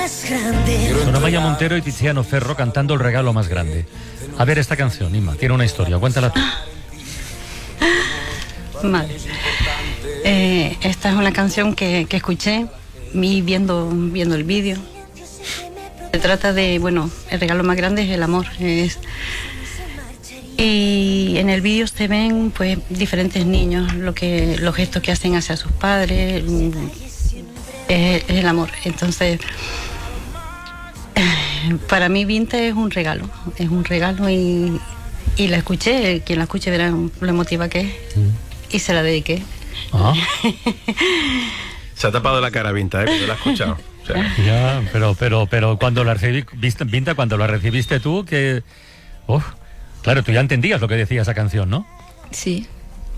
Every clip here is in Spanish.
Son Amaya Montero y Tiziano Ferro cantando El regalo más grande. A ver, esta canción, Inma, tiene una historia, cuéntala tú. Vale. Esta es una canción que escuché viendo el vídeo. Se trata de, bueno, el regalo más grande es el amor. Y en el vídeo se ven pues diferentes niños, los gestos que hacen hacia sus padres, es el amor. Entonces, para mí Vintage es un regalo y la escuché, quien la escuche verá lo emotiva que es, y se la dediqué. Ah. Se ha tapado la cara Vintage, ¿eh? Yo la he escuchado. O sea. Ya, pero cuando la recibiste, Vinta, cuando la recibiste tú, que... claro, tú ya entendías lo que decía esa canción, ¿no? Sí.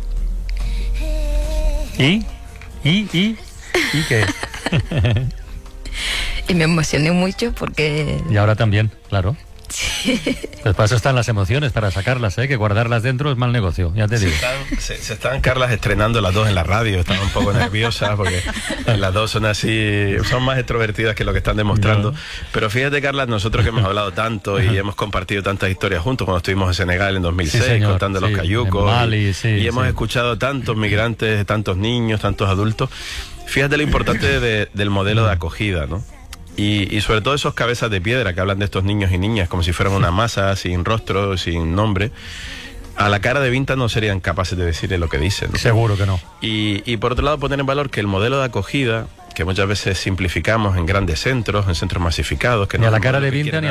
¿Y qué? Y me emocioné mucho porque... Y ahora también, claro. Sí. Pues para eso están las emociones, para sacarlas, ¿eh? Que guardarlas dentro es mal negocio, ya te digo. Se están, Carlas, estrenando las dos en la radio. Están un poco nerviosas porque las dos son así, son más extrovertidas que lo que están demostrando. No. Pero fíjate, Carlas, nosotros que hemos hablado tanto y hemos compartido tantas historias juntos cuando estuvimos en Senegal en 2006, sí, contando los cayucos, Mali, y hemos escuchado tantos migrantes, tantos niños, tantos adultos. Fíjate lo importante del modelo de acogida, ¿no? Y sobre todo esos cabezas de piedra que hablan de estos niños y niñas como si fueran una masa, sin rostro, sin nombre. A la cara de Vinta no serían capaces de decirle lo que dicen, ¿no? Seguro que no. Y por otro lado poner en valor que el modelo de acogida, que muchas veces simplificamos en grandes centros, en centros masificados... que ni no a la cara de Vinta